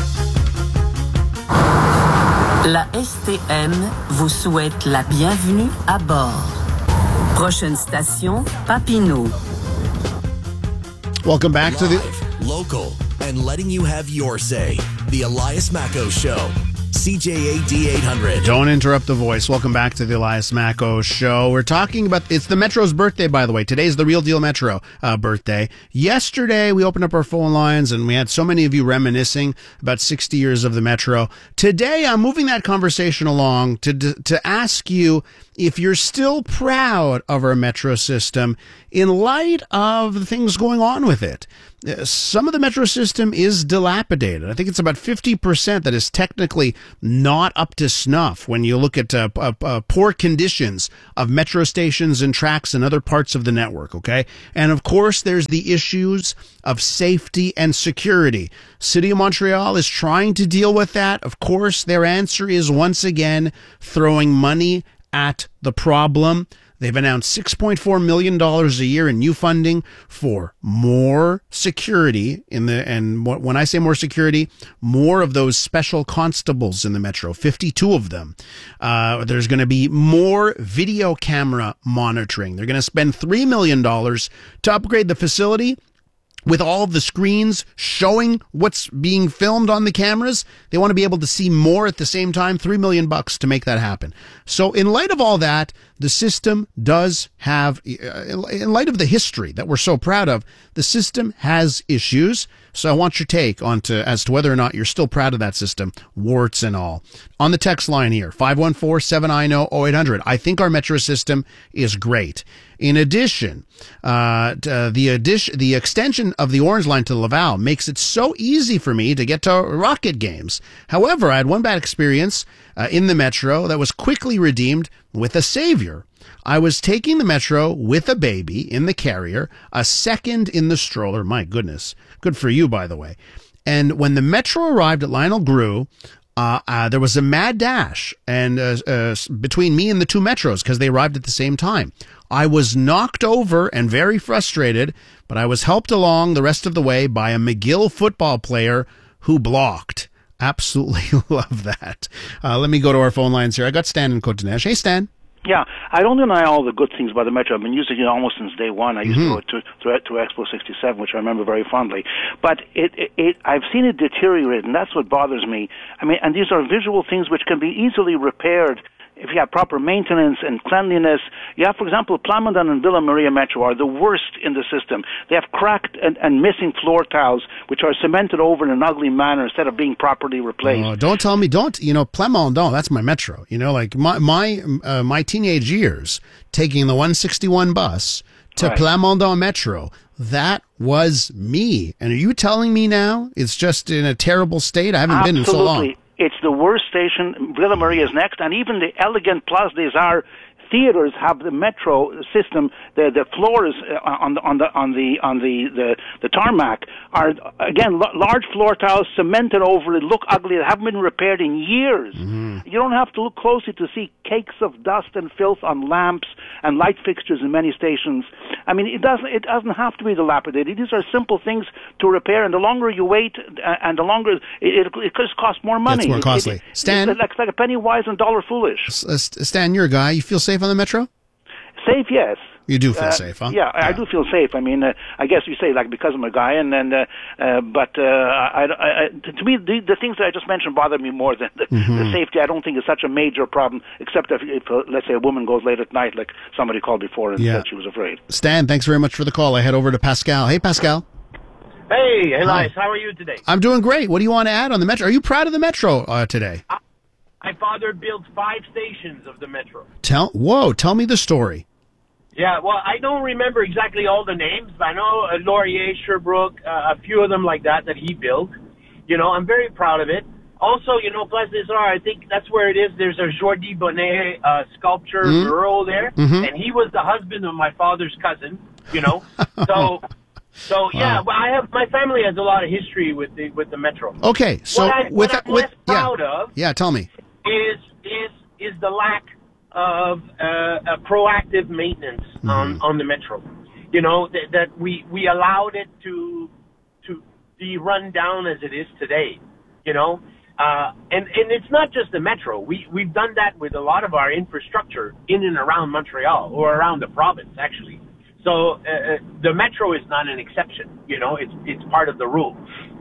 La S T M vous souhaite la bienvenue à bord. Prochaine station, Papineau. Welcome back Live, to the local, and letting you have your say. The Elias Macco Show. C J A D eight hundred. Don't interrupt the voice. Welcome back to the Elias Macco Show. We're talking about, it's the Metro's birthday, by the way. Today's the Real Deal Metro uh, birthday. Yesterday, we opened up our phone lines, and we had so many of you reminiscing about sixty years of the Metro. Today, I'm moving that conversation along to to ask you if you're still proud of our Metro system in light of the things going on with it. Some of the Metro system is dilapidated. I think it's about fifty percent that is technically not up to snuff when you look at uh, uh, uh, poor conditions of Metro stations and tracks and other parts of the network, okay? And of course, there's the issues of safety and security. City of Montreal is trying to deal with that. Of course, their answer is once again throwing money at the problem. They've announced six point four million dollars a year in new funding for more security in the, and when I say more security, more of those special constables in the Metro, fifty-two of them. Uh, there's going to be more video camera monitoring. They're going to spend three million dollars to upgrade the facility with all of the screens showing what's being filmed on the cameras. They want to be able to see more at the same time. Three million bucks to make that happen. So in light of all that, the system does have, in light of the history that we're so proud of, the system has issues. So I want your take on to, as to whether or not you're still proud of that system, warts and all. On the text line here, five one four, seven nine zero, zero eight hundred. I think our Metro system is great. In addition, uh, uh, the addition, the extension of the Orange Line to Laval makes it so easy for me to get to Rocket games. However, I had one bad experience uh, in the Metro that was quickly redeemed with a savior. I was taking the Metro with a baby in the carrier, a second in the stroller. My goodness. Good for you, by the way. And when the Metro arrived at Lionel Grew, uh, uh, there was a mad dash and uh, uh, between me and the two Metros because they arrived at the same time. I was knocked over and very frustrated, but I was helped along the rest of the way by a McGill football player who blocked. Absolutely love that. Uh, let me go to our phone lines here. I got Stan in Cotoneche. Hey, Stan. Yeah, I don't deny all the good things about the Metro. I've been using it almost since day one. I used Mm-hmm. to go to, to to Expo sixty-seven, which I remember very fondly. But it, it, it I've seen it deteriorate, and that's what bothers me. I mean, and these are visual things which can be easily repaired if you have proper maintenance and cleanliness. You have, for example, Plamondon and Villa Maria Metro are the worst in the system. They have cracked and, and missing floor tiles, which are cemented over in an ugly manner instead of being properly replaced. Oh, don't tell me, don't, you know, Plamondon, that's my Metro. You know, like my my uh, my teenage years, taking the one sixty-one bus to Right. Plamondon Metro, that was me. And are you telling me now it's just in a terrible state? I haven't been in so long. Absolutely. It's the worst station. Villa Maria is next, and even the elegant Place des Arts theaters have the Metro system. The the floors on the on the on the on the the, the tarmac are again l- large floor tiles cemented over it, look ugly. They haven't been repaired in years. Mm-hmm. You don't have to look closely to see cakes of dust and filth on lamps and light fixtures in many stations. I mean, it doesn't it doesn't have to be dilapidated. These are simple things to repair, and the longer you wait, uh, and the longer it it, it just costs more money. It's more It- costly. It, it, Stan? it's like, it's like a penny wise and dollar foolish. S- uh, Stan, you're a guy. You feel safe on the Metro? Safe, yes. You do feel Uh, safe, huh? Yeah, I, I do feel safe. I mean, uh, I guess you say like because I'm a guy, and then, uh, uh, but uh, I, I, I, to me, the, the things that I just mentioned bother me more than the, Mhm. the safety. I don't think is such a major problem, except if, if uh, let's say, a woman goes late at night, like somebody called before and Yeah. said she was afraid. Stan, thanks very much for the call. I head over to Pascal. Hey, Pascal. Hey, Elias, Hi. how are you today? I'm doing great. What do you want to add on the Metro? Are you proud of the Metro uh, today? My father built five stations of the Metro. Tell, whoa, tell me the story. Yeah, well, I don't remember exactly all the names, but I know uh, Laurier, Sherbrooke, uh, a few of them like that that he built. You know, I'm very proud of it. Also, you know, Place des Arts, I think that's where it is. There's a Jordi Bonnet uh, sculpture Mhm. mural there, Mhm. and he was the husband of my father's cousin, you know. So, so yeah, Wow. well, I have, my family has a lot of history with the with the Metro. Okay, so what I, with what I'm with less yeah, proud of yeah, tell me. is is is the lack of uh, a proactive maintenance on, on the Metro. You know that, that we we allowed it to to be run down as it is today. You know, uh, and and it's not just the Metro. We we've done that with a lot of our infrastructure in and around Montreal or around the province actually. So uh, the Metro is not an exception. You know, it's it's part of the rule.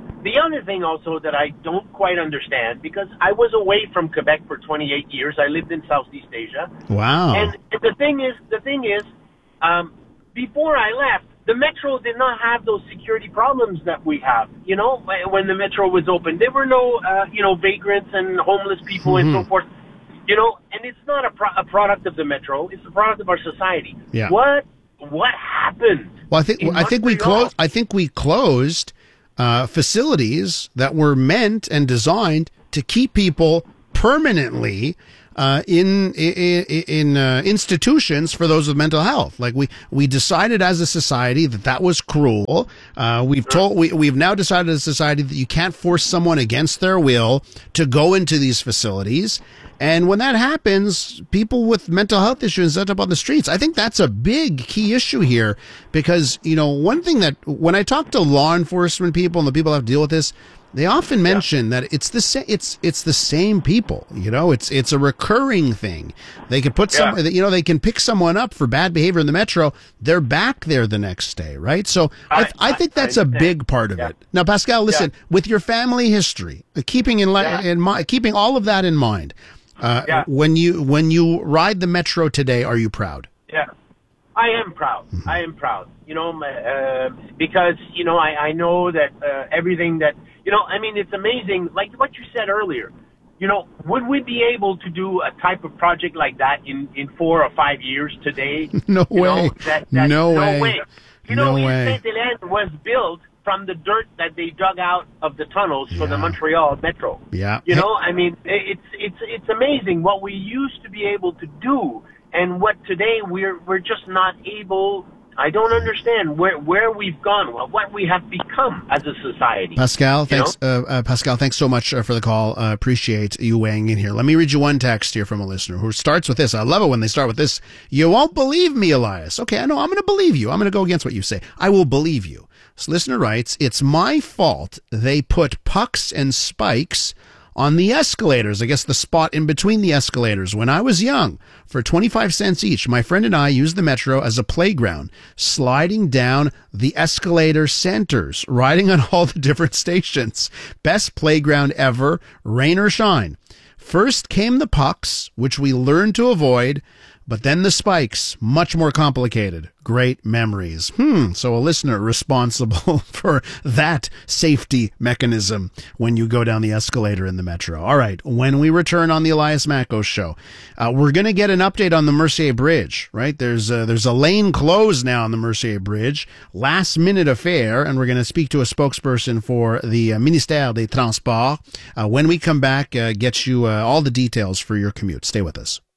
the other thing also that I don't quite understand, because I was away from Quebec for twenty-eight years. I lived in Southeast Asia. Wow. And the thing is, the thing is, um, before I left, the Metro did not have those security problems that we have. You know, when the Metro was open, there were no, uh, you know, vagrants and homeless people mm-hmm. and so forth. You know, and it's not a, pro- a product of the Metro; it's a product of our society. Yeah. What what happened? Well, I think I think we closed. I think we closed uh, facilities that were meant and designed to keep people permanently uh, in in, in uh, institutions for those with mental health. Like we we decided as a society that that was cruel. Uh, we've told we we've now decided as a society that you can't force someone against their will to go into these facilities. And when that happens, people with mental health issues end up on the streets. I think that's a big key issue here because, you know, one thing that when I talk to law enforcement people and the people that have to deal with this, they often mention yeah. that it's the sa- it's it's the same people. You know, it's it's a recurring thing. They can put yeah. some, you know, they can pick someone up for bad behavior in the Metro. They're back there the next day, right? So I, I, I think that's I a big part of yeah. it. Now, Pascal, listen, yeah. with your family history, keeping in, li- yeah. in mind, keeping all of that in mind, uh, yeah. when you when you ride the Metro today, are you proud? Yeah. I am proud. Mm-hmm. I am proud. You know, uh, because, you know, I, I know that uh, everything that, you know, I mean, it's amazing. Like what you said earlier, you know, would we be able to do a type of project like that in, in four or five years today? No you way. Know, that, that, no, no way. way. You no know, way. Saint-Hélène was built from the dirt that they dug out of the tunnels yeah. for the Montreal Metro. Yeah. You know, I mean, it's it's it's amazing what we used to be able to do. And what today we're we're just not able. I don't understand where where we've gone, what we have become as a society. Pascal, thanks. Uh, uh, Pascal, thanks so much uh, for the call. Uh, appreciate you weighing in here. Let me read you one text here from a listener who starts with this. I love it when they start with this. You won't believe me, Elias. Okay, I know. I'm going to believe you. I'm going to go against what you say. I will believe you. This listener writes, "It's my fault they put pucks and spikes on the escalators," I guess the spot in between the escalators, "when I was young. For twenty-five cents each, my friend and I used the Metro as a playground, sliding down the escalator centers, riding on all the different stations. Best playground ever, rain or shine. First came the pucks, which we learned to avoid, but then the spikes, much more complicated. Great memories." Hmm. So a listener responsible for that safety mechanism when you go down the escalator in the Metro. All right. When we return on the Elias Mackos show, uh, we're going to get an update on the Mercier Bridge, right? There's a, there's a lane closed now on the Mercier Bridge, last minute affair. And we're going to speak to a spokesperson for the uh, Ministère des Transports. Uh, when we come back, uh, get you uh, all the details for your commute. Stay with us.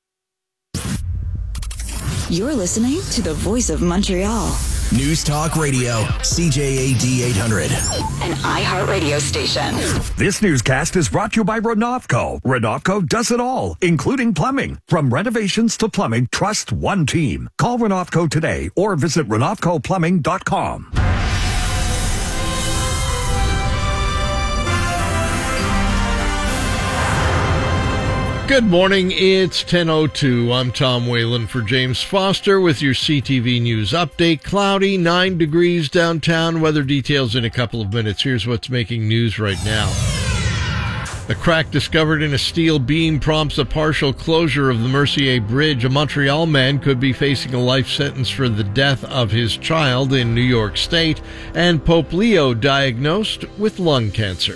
You're listening to the Voice of Montreal. News Talk Radio, C J A D eight hundred. An iHeartRadio station. This newscast is brought to you by Renovco. Renovco does it all, including plumbing. From renovations to plumbing, trust one team. Call Renovco today or visit renovco plumbing dot com. Good morning, it's ten oh two. I'm Tom Whalen for James Foster with your C T V News update. Cloudy, nine degrees downtown. Weather details in a couple of minutes. Here's what's making news right now. A crack discovered in a steel beam prompts a partial closure of the Mercier Bridge. A Montreal man could be facing a life sentence for the death of his child in New York State. And Pope Leo diagnosed with lung cancer.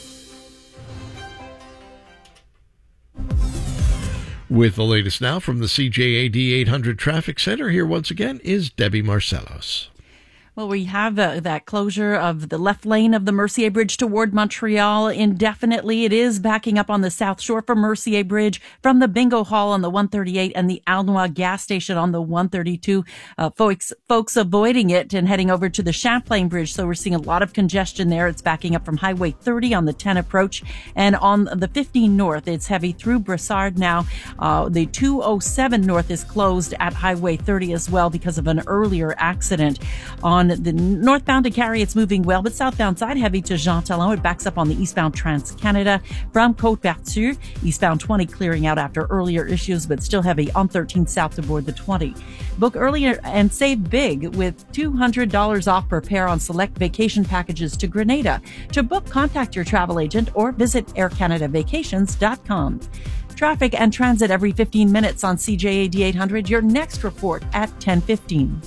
With the latest now from the C J A D eight hundred Traffic Center, here once again is Debbie Marcellos. Well, we have uh, that closure of the left lane of the Mercier Bridge toward Montreal indefinitely. It is backing up on the South Shore from Mercier Bridge, from the Bingo Hall on the one thirty-eight and the Aulnoy gas station on the one thirty-two. Uh, folks, folks avoiding it and heading over to the Champlain Bridge. So we're seeing a lot of congestion there. It's backing up from Highway thirty on the ten approach, and on the fifteen north, it's heavy through Brossard now. Uh, the two oh seven north is closed at Highway thirty as well because of an earlier accident. On On the northbound to Cary, it's moving well, but southbound side heavy to Jean Talon. It backs up on the eastbound Trans-Canada from Côte-Vertu. Eastbound twenty clearing out after earlier issues, but still heavy on thirteen south to board the twenty. Book earlier and save big with two hundred dollars off per pair on select vacation packages to Grenada. To book, contact your travel agent or visit air canada vacations dot com. Traffic and transit every fifteen minutes on C J A D eight hundred. Your next report at ten fifteen.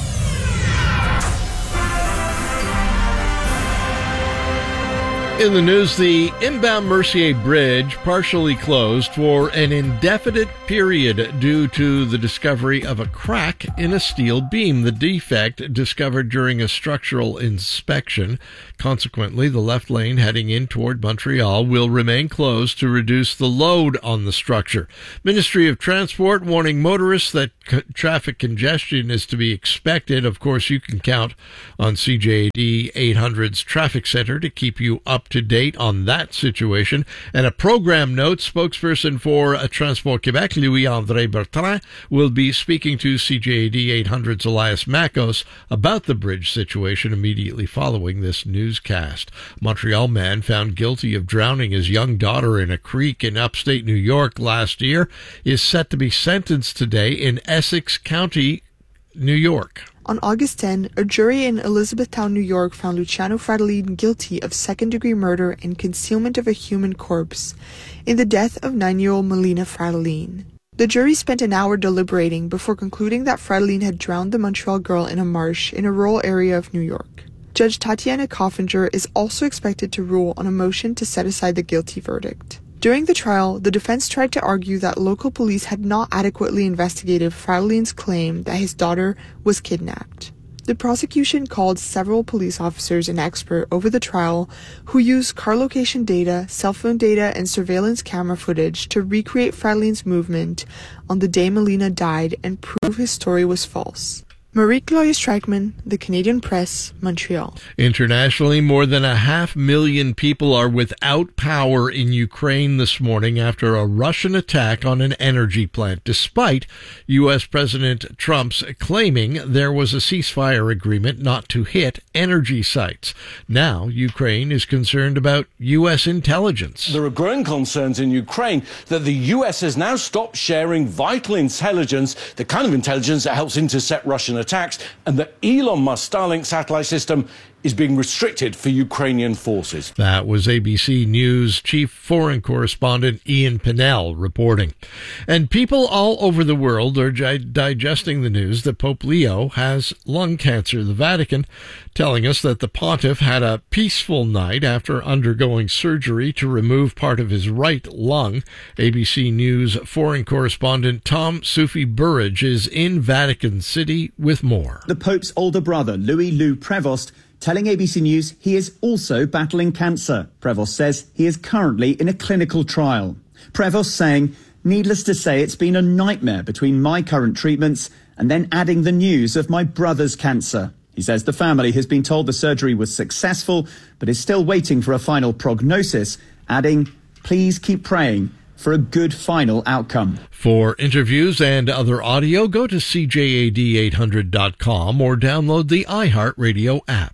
In the news, the inbound Mercier Bridge partially closed for an indefinite period due to the discovery of a crack in a steel beam. The defect discovered during a structural inspection. Consequently, the left lane heading in toward Montreal will remain closed to reduce the load on the structure. Ministry of Transport warning motorists that c- traffic congestion is to be expected. Of course, you can count on C J A D eight hundred's Traffic Center to keep you up to date on that situation. And a program note, spokesperson for Transport Quebec, Louis-André Bertrand, will be speaking to C J A D eight hundred's Elias Makos about the bridge situation immediately following this newscast. Montreal man found guilty of drowning his young daughter in a creek in upstate New York last year is set to be sentenced today in Essex County, New York. On August tenth, a jury in Elizabethtown, New York found Luciano Fratellin guilty of second-degree murder and concealment of a human corpse in the death of nine-year-old Melina Fratellin. The jury spent an hour deliberating before concluding that Fratellin had drowned the Montreal girl in a marsh in a rural area of New York. Judge Tatiana Coffinger is also expected to rule on a motion to set aside the guilty verdict. During the trial, the defense tried to argue that local police had not adequately investigated Fratellin's claim that his daughter was kidnapped. The prosecution called several police officers and experts over the trial who used car location data, cell phone data, and surveillance camera footage to recreate Fratellin's movement on the day Melina died and prove his story was false. Marie-Claude Streichman, The Canadian Press, Montreal. Internationally, more than a half million people are without power in Ukraine this morning after a Russian attack on an energy plant, despite U S President Trump's claiming there was a ceasefire agreement not to hit energy sites. Now, Ukraine is concerned about U S intelligence. There are growing concerns in Ukraine that the U S has now stopped sharing vital intelligence, the kind of intelligence that helps intercept Russian attacks, and the Elon Musk Starlink satellite system is being restricted for Ukrainian forces. That was A B C News chief foreign correspondent Ian Pinnell reporting. And people all over the world are gi- digesting the news that Pope Leo has lung cancer. The Vatican telling us that the pontiff had a peaceful night after undergoing surgery to remove part of his right lung. A B C News foreign correspondent Tom Sufi Burridge is in Vatican City with more. The Pope's older brother, Louis Lou Prevost, telling A B C News he is also battling cancer. Prevost says he is currently in a clinical trial. Prevost saying, needless to say, it's been a nightmare between my current treatments and then adding the news of my brother's cancer. He says the family has been told the surgery was successful, but is still waiting for a final prognosis, adding, please keep praying for a good final outcome. For interviews and other audio, go to C J A D eight hundred dot com or download the iHeartRadio app.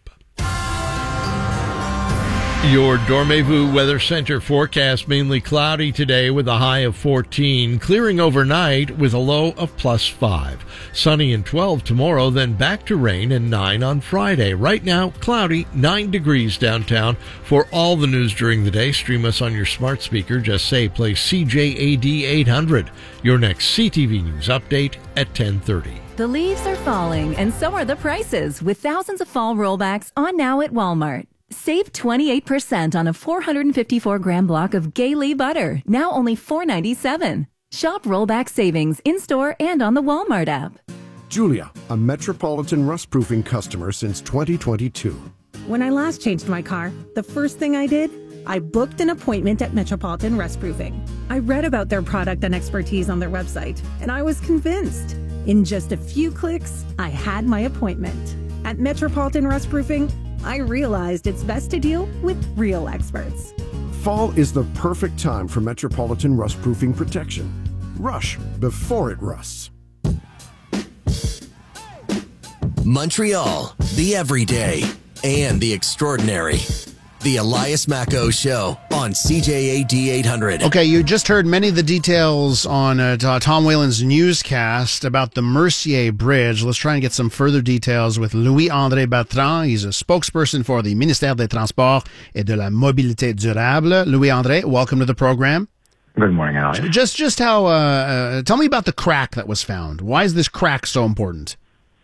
Your Dormevu Weather Center forecast: mainly cloudy today with a high of fourteen, clearing overnight with a low of plus five. Sunny and twelve tomorrow, then back to rain and nine on Friday. Right now, cloudy, nine degrees downtown. For all the news during the day, stream us on your smart speaker. Just say play C J A D eight hundred. Your next C T V News update at ten thirty. The leaves are falling, and so are the prices, with thousands of fall rollbacks on now at Walmart. Save twenty-eight percent on a four hundred fifty-four gram block of Gailey butter, now only four ninety-seven. Shop rollback savings in-store and on the Walmart app. Julia, a Metropolitan rust-proofing customer since twenty twenty-two. When I last changed my car, the first thing I did, I booked an appointment at Metropolitan Rust Proofing. I read about their product and expertise on their website, and I was convinced. In just a few clicks, I had my appointment. At Metropolitan Rust Proofing, I realized it's best to deal with real experts. Fall is the perfect time for Metropolitan rust-proofing protection. Rush before it rusts. Montreal, the everyday, and the extraordinary. The Elias Macco Show on C J A D eight hundred. Okay, you just heard many of the details on uh, Tom Whalen's newscast about the Mercier Bridge. Let's try and get some further details with Louis-André Bertrand. He's a spokesperson for the Ministère des Transports et de la Mobilité Durable. Louis-André, welcome to the program. Good morning, Alex. Just, just how, uh, uh, tell me about the crack that was found. Why is this crack so important?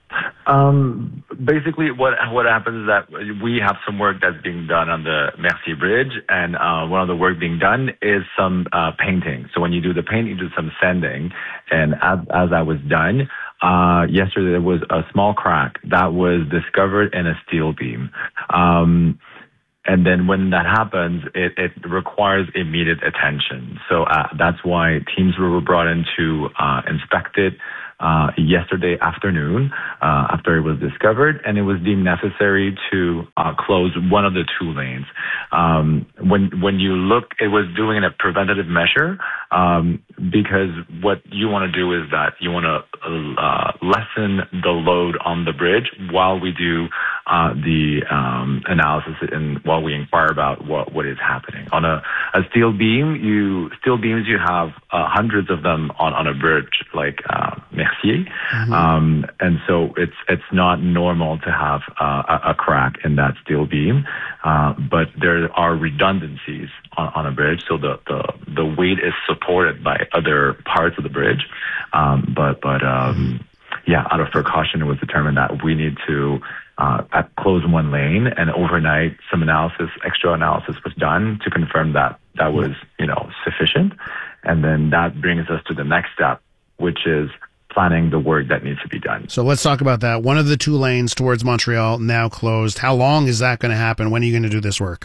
Um, basically, what what happens is that we have some work that's being done on the Mercier Bridge, and uh, one of the work being done is some uh, painting. So when you do the paint, you do some sanding, and as, as that was done, uh, yesterday there was a small crack that was discovered in a steel beam. Um, And then when that happens, it, it requires immediate attention. So uh, that's why teams were brought in to uh, inspect it uh, yesterday afternoon uh, after it was discovered, and it was deemed necessary to uh, close one of the two lanes. Um, when when you look, it was doing a preventative measure um, because what you want to do is that you want to uh, lessen the load on the bridge while we do uh, the um, analysis and while we inquire about what, what is happening. On a, a steel beam, you steel beams, you have uh, hundreds of them on, on a bridge like uh, Mercier, mm-hmm. um, and so it's it's not normal to have uh, a, a crack in that steel beam, uh, but there are redundancies on, on a bridge, so the, the the weight is supported by other parts of the bridge, um, but but um, yeah, out of precaution, it was determined that we need to Uh, at close one lane, and overnight some analysis, extra analysis was done to confirm that that was, you know, sufficient. And then that brings us to the next step, which is planning the work that needs to be done. So let's talk about that. One of the two lanes towards Montreal now closed. How long is that going to happen? When are you going to do this work?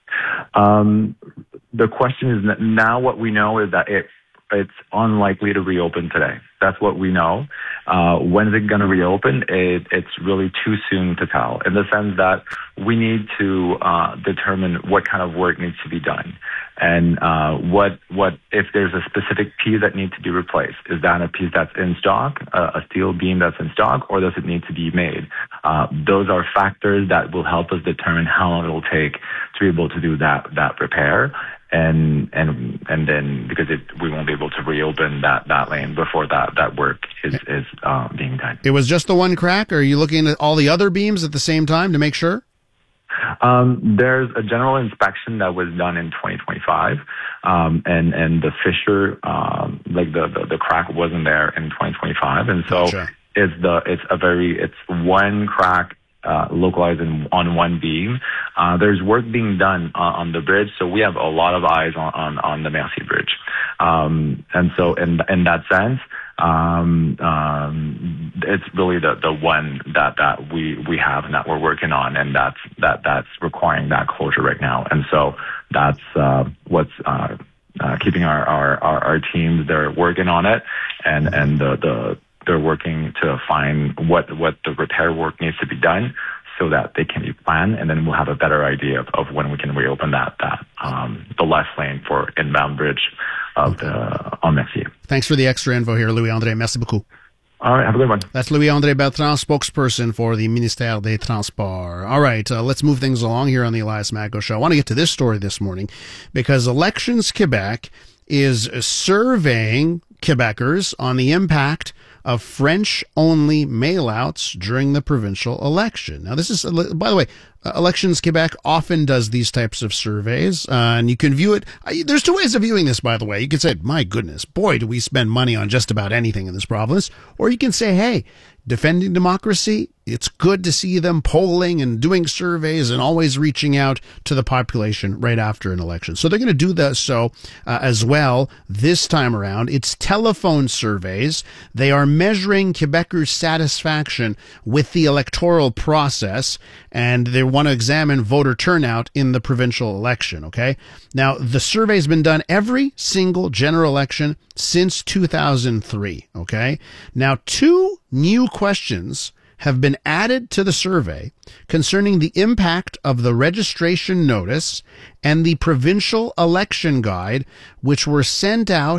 Um, the question is now what we know is that it it's unlikely to reopen today. That's what we know. Uh, when is it going to reopen? It, it's really too soon to tell, in the sense that we need to uh, determine what kind of work needs to be done, and uh, what what if there's a specific piece that needs to be replaced. Is that a piece that's in stock, uh, a steel beam that's in stock, or does it need to be made? Uh, those are factors that will help us determine how long it will take to be able to do that that repair. And and and then because it, we won't be able to reopen that, that lane before that, that work is is uh, being done. It was just the one crack, or are you looking at all the other beams at the same time to make sure? Um, there's a general inspection that was done in twenty twenty-five, um, and and the fissure, um, like the, the the crack wasn't there in twenty twenty-five, and so gotcha. it's the it's a very it's one crack. Uh, localized in, on one beam. Uh, there's work being done on, on the bridge, so we have a lot of eyes on, on, on the Mercier Bridge. Um, and so in in that sense, um, um, it's really the, the one that, that we, we have and that we're working on, and that's that that's requiring that closure right now. And so that's uh, what's uh, uh, keeping our, our, our, our teams, they're working on it, and, and the, the they're working to find what, what the repair work needs to be done so that they can be planned, and then we'll have a better idea of, of when we can reopen that, that um, the left lane for inbound bridge of the on Mercier. Thanks for the extra info here, Louis-André. Merci beaucoup. All right, have a good one. That's Louis-André Bertrand, spokesperson for the Ministère des Transports. All right, uh, let's move things along here on the Elias Macco Show. I want to get to this story this morning because Elections Quebec is surveying Quebecers on the impact of French-only mail-outs during the provincial election. Now, this is, by the way, Elections Quebec often does these types of surveys, uh, and you can view it. There's two ways of viewing this, by the way. You can say, my goodness, boy, do we spend money on just about anything in this province. Or you can say, hey, defending democracy, it's good to see them polling and doing surveys and always reaching out to the population right after an election. So they're going to do that so uh, as well this time around. It's telephone surveys. They are measuring Quebecers' satisfaction with the electoral process, and they want to examine voter turnout in the provincial election, okay? Now, the survey's been done every single general election since two thousand three, okay? Now, two new questions have been added to the survey concerning the impact of the registration notice and the provincial election guide, which were sent out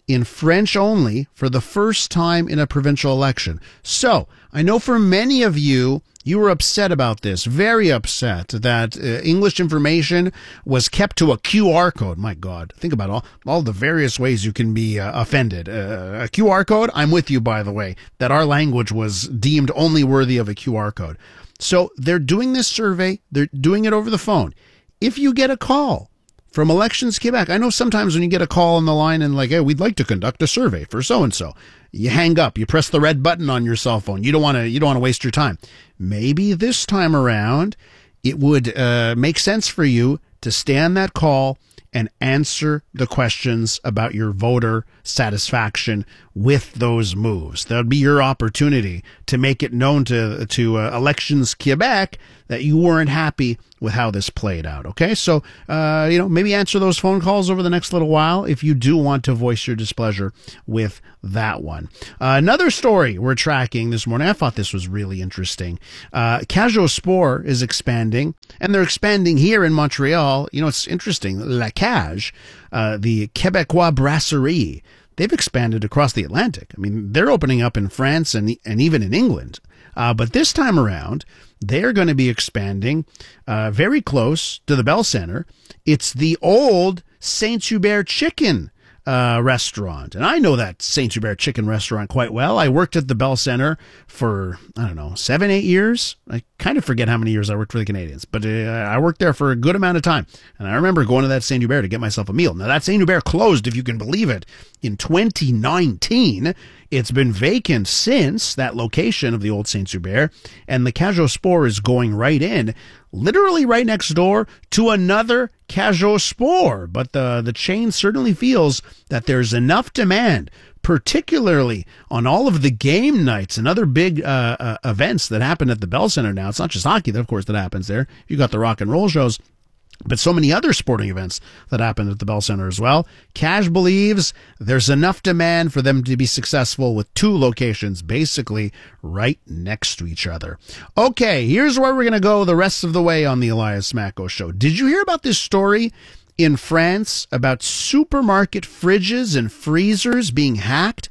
in French only for the first time in a provincial election. So, I know for many of you, you were upset about this, very upset that uh, English information was kept to a Q R code. My God, think about all, all the various ways you can be uh, offended. Uh, a Q R code, I'm with you, by the way, that our language was deemed only worthy of a Q R code. So they're doing this survey. They're doing it over the phone. If you get a call from Elections Quebec, I know sometimes when you get a call on the line and like, hey, we'd like to conduct a survey for so-and-so, you hang up, you press the red button on your cell phone. You don't want to, you don't want to waste your time. Maybe this time around, it would uh, make sense for you to stay on that call and answer the questions about your voter satisfaction with those moves. That would be your opportunity to make it known to to uh, Elections Quebec that you weren't happy with how this played out. Okay, so uh, you know, maybe answer those phone calls over the next little while if you do want to voice your displeasure with that one. Uh, another story we're tracking this morning. I thought this was really interesting. Uh, Cajot Sport is expanding, and they're expanding here in Montreal. You know, it's interesting. La Cage, uh, the Québécois Brasserie, they've expanded across the Atlantic. I mean, they're opening up in France and and even in England. Uh, but this time around, they're going to be expanding uh, very close to the Bell Center. It's the old Saint-Hubert Chicken uh, restaurant. And I know that Saint-Hubert Chicken restaurant quite well. I worked at the Bell Center for, I don't know, seven, eight years. I kind of forget how many years I worked for the Canadians, but uh, I worked there for a good amount of time. And I remember going to that Saint-Hubert to get myself a meal. Now, that Saint-Hubert closed, if you can believe it, in twenty nineteen. It's been vacant since, that location of the old Saint-Hubert, and the Cajot Sport is going right in, literally right next door to another Cajot Sport. But the, the chain certainly feels that there's enough demand, particularly on all of the game nights and other big uh, uh, events that happen at the Bell Center now. It's not just hockey, of course, that happens there. You got the rock and roll shows, but so many other sporting events that happen at the Bell Center as well. Cash believes there's enough demand for them to be successful with two locations basically right next to each other. Okay, here's where we're going to go the rest of the way on the Elias Macko Show. Did you hear about this story in France about supermarket fridges and freezers being hacked?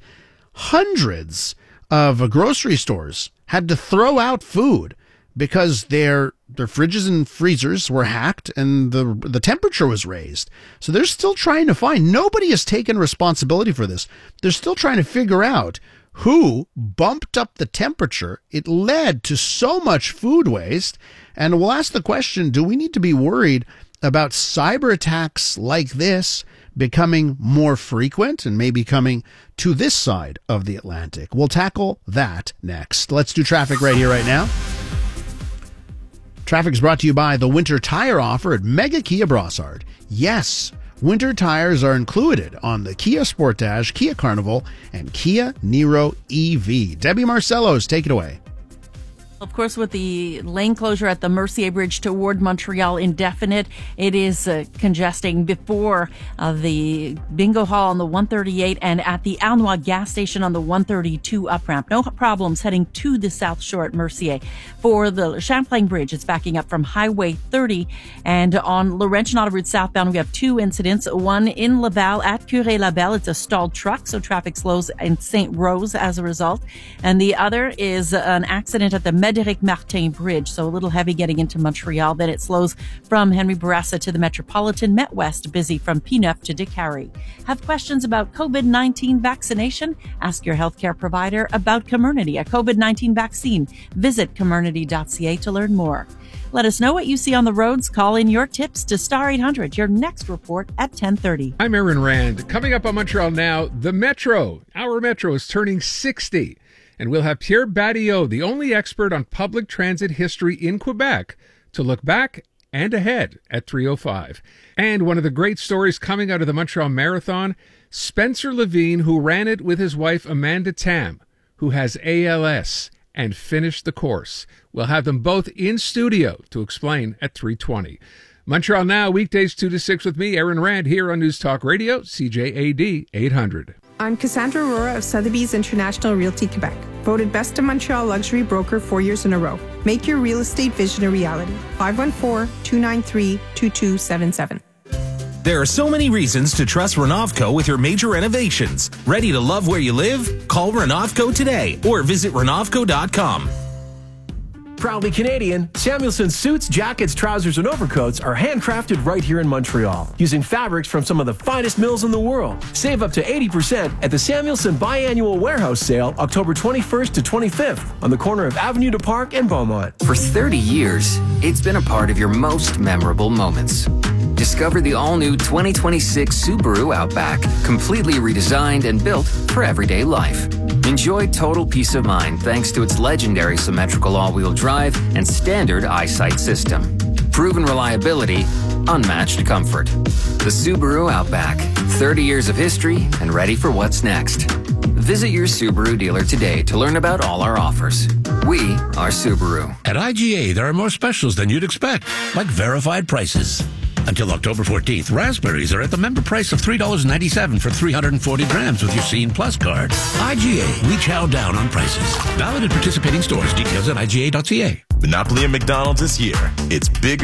Hundreds of grocery stores had to throw out food because their their fridges and freezers were hacked and the the temperature was raised. So they're still trying to find. Nobody has taken responsibility for this. They're still trying to figure out who bumped up the temperature. It led to so much food waste. And we'll ask the question, do we need to be worried about cyber attacks like this becoming more frequent and maybe coming to this side of the Atlantic? We'll tackle that next. Let's do traffic right here, right now. Traffic is brought to you by the winter tire offer at Mega Kia Brossard. Yes, winter tires are included on the Kia Sportage, Kia Carnival, and Kia Niro E V. Debbie Marcellos, take it away. Of course, with the lane closure at the Mercier Bridge toward Montreal indefinite, it is uh, congesting before uh, the Bingo Hall on the one thirty-eight and at the Arnois gas station on the one thirty-two up ramp. No problems heading to the South Shore at Mercier. For the Champlain Bridge, it's backing up from Highway thirty. And on Laurentian Autoroute southbound, we have two incidents. One in Laval at Curé-Labelle. It's a stalled truck, so traffic slows in Saint Rose as a result. And the other is an accident at the Médéric Martin Bridge, so a little heavy getting into Montreal. Then it slows from Henry Bourassa to the Metropolitan. Met West busy from P neuf to Décarie. Have questions about COVID nineteen vaccination? Ask your healthcare provider about Comirnaty, a COVID nineteen vaccine. Visit comirnaty dot c a to learn more. Let us know what you see on the roads. Call in your tips to Star eight hundred. Your next report at ten thirty. I'm Aaron Rand. Coming up on Montreal Now, the Metro. Our Metro is turning sixty. And we'll have Pierre Badillot, the only expert on public transit history in Quebec, to look back and ahead at three oh five. And one of the great stories coming out of the Montreal Marathon, Spencer Levine, who ran it with his wife Amanda Tam, who has A L S and finished the course. We'll have them both in studio to explain at three twenty. Montreal Now, weekdays two to six with me, Aaron Rand, here on News Talk Radio, C J A D eight hundred. I'm Cassandra Aurora of Sotheby's International Realty Quebec, voted Best of Montreal Luxury Broker four years in a row. Make your real estate vision a reality. five one four, two nine three, two two seven seven. There are so many reasons to trust Renovco with your major renovations. Ready to love where you live? Call Renovco today or visit Renovco dot com. Proudly Canadian, Samuelson suits, jackets, trousers, and overcoats are handcrafted right here in Montreal, using fabrics from some of the finest mills in the world. Save up to eighty percent at the Samuelson Biannual Warehouse Sale, October twenty-first to twenty-fifth, on the corner of Avenue du Parc and Beaumont. For thirty years, it's been a part of your most memorable moments. Discover the all-new twenty twenty-six Subaru Outback, completely redesigned and built for everyday life. Enjoy total peace of mind thanks to its legendary symmetrical all-wheel drive and standard eyesight system. Proven reliability, unmatched comfort. The Subaru Outback, thirty years of history and ready for what's next. Visit your Subaru dealer today to learn about all our offers. We are Subaru. At I G A, there are more specials than you'd expect, like verified prices. Until October fourteenth, raspberries are at the member price of three dollars and ninety-seven cents for three hundred forty grams with your Scene Plus card. I G A, we chow down on prices. Valid at participating stores. Details at I G A dot C A. Monopoly and McDonald's is here. It's bigger.